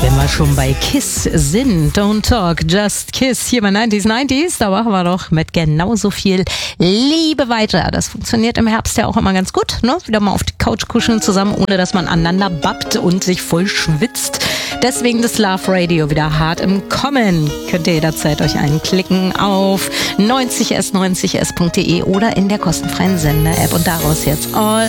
Wenn wir schon bei Kiss sind, don't talk, just kiss. Hier bei 90s, da machen wir doch mit genauso viel Liebe weiter. Das funktioniert im Herbst ja auch immer ganz gut, ne? Wieder mal auf die Couch kuscheln zusammen, ohne dass man aneinander bappt und sich voll schwitzt. Deswegen das Love Radio wieder hart im Kommen. Könnt ihr jederzeit euch einklicken auf 90s90s.de oder in der kostenfreien Sender-App und daraus jetzt All